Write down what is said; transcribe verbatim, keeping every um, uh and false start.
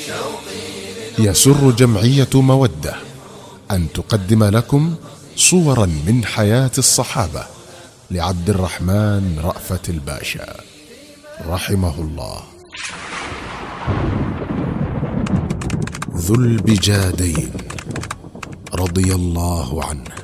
يسر جمعية مودة أن تقدم لكم صورا من حياة الصحابة لعبد الرحمن رأفت الباشا رحمه الله. ذو البجادين رضي الله عنه.